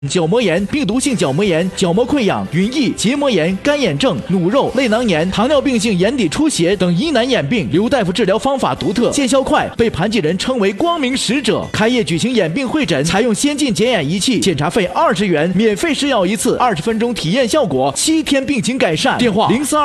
角膜炎、病毒性角膜炎、角膜溃疡、云翳、结膜炎、干眼症、努肉、类囊炎、糖尿病性眼底出血等疑难眼病，刘大夫治疗方法独特，见效快，被盘锦人称为光明使者。开业举行眼病会诊，采用先进检眼仪器，检查费20元，免费试药一次，20分钟体验效果，7天病情改善。电话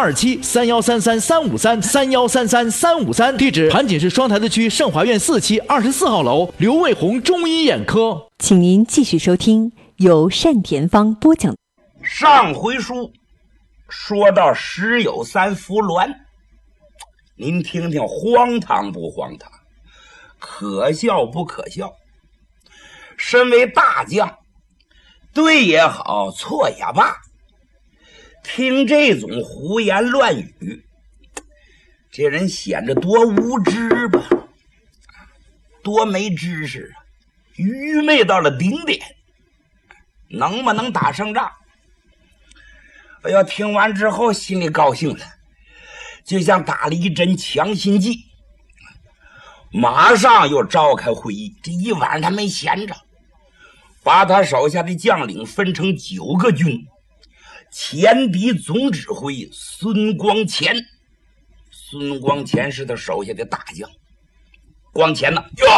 0327-3133-353-3133-353，地址盘锦市双台子区盛华苑4期24号楼，刘卫红中医眼科。 请您继续收听由单田芳播讲。 上回书说到石有三伏鸾，您听听荒唐不荒唐，可笑不可笑？身为大将，对也好，错也罢，听这种胡言乱语，这人显得多无知吧，多没知识啊，愚昧到了顶点。能不能打胜仗？哎呀，听完之后心里高兴了，就像打了一针强心剂。马上又召开会议，这一晚上他没闲着，把他手下的将领分成9个军，前敌总指挥孙光潜，孙光潜是他手下的大将。光潜呢，哟，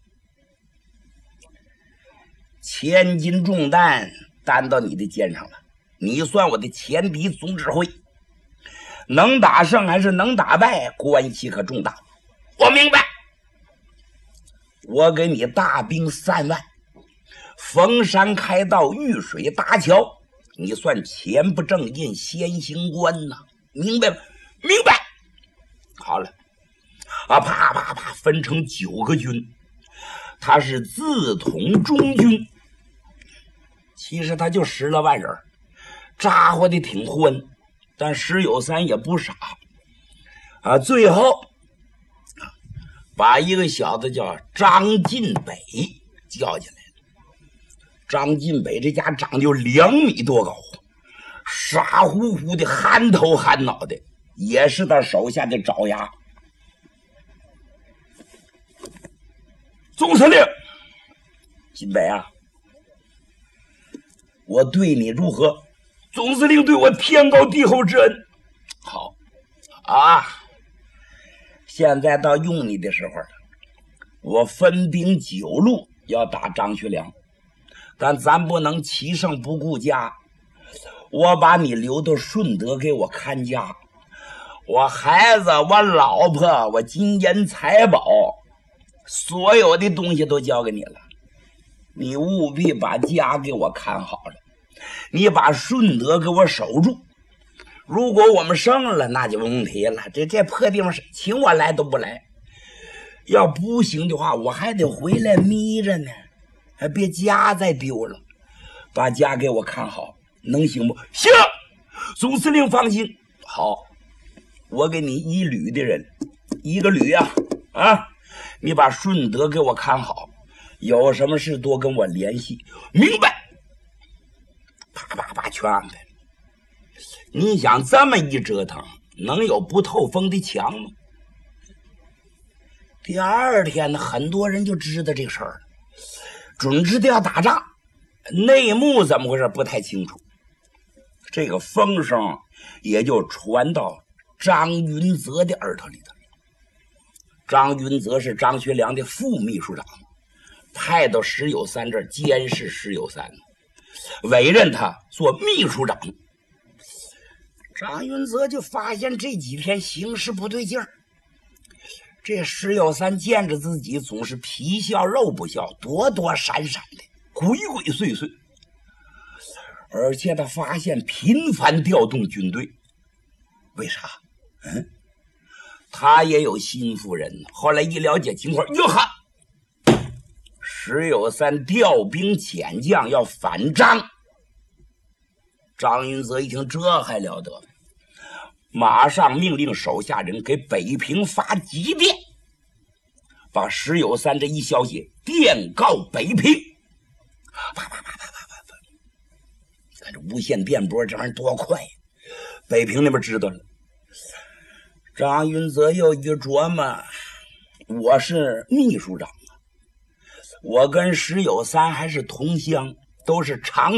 千斤重担担到你的肩上了，你算我的前敌总指挥，能打胜还是能打败，关系可重大。我明白，我给你大兵3万，逢山开道，遇水搭桥，你算前不正印，先行官呐，明白吗？明白。好了啊，啪啪啪，分成9个军，他是自统中军。其实他就10来万人，扎活的挺欢，但石有三也不傻啊。最后把一个小子叫张进北叫进来了。张进北这家长就2米多高，傻乎乎的，憨头憨脑的，也是他手下的爪牙。总司令，进北啊，我对你如何？总司令对我天高地厚之恩。好啊，现在到用你的时候了。我分兵9路要打张学良，但咱不能骑胜不顾家。我把你留到顺德给我看家，我孩子，我老婆，我金银财宝，所有的东西都交给你了。你务必把家给我看好了，你把顺德给我守住。如果我们胜了，那就甭提了，这破地方请我来都不来。要不行的话，我还得回来眯着呢，还别家再丢了。把家给我看好，能行不？行，总司令放心。好，我给你1旅的人，1个旅啊，你把顺德给我看好，有什么事多跟我联系。明白。啪啪啪，全安排了。你想这么一折腾，能有不透风的墙吗？第2天呢，很多人就知道这事儿了，准知道要打仗，内幕怎么回事不太清楚。这个风声也就传到张云泽的耳朵里头。张云泽是张学良的副秘书长，派到石有三这儿监视石有三，委任他做秘书长。张云泽就发现这几天形势不对劲儿，这石有三见着自己总是皮笑肉不笑，躲躲闪闪的，鬼鬼祟祟，而且他发现频繁调动军队。为啥？他也有心腹人。后来一了解情况，哟哈，石有三调兵遣将要反张。张云泽一听，这还了得，马上命令手下人给北平发急电，把石有三这一消息电告北平。啪啪啪啪啪啪啪，你看这无线电波这玩意儿多快呀！北平那边知道了。张云泽又一琢磨，我是秘书长啊，我跟石有三还是同乡，都是长